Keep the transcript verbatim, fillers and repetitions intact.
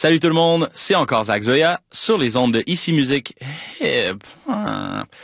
Salut tout le monde, c'est encore Zach Zoya sur les ondes de Ici Musique Hip.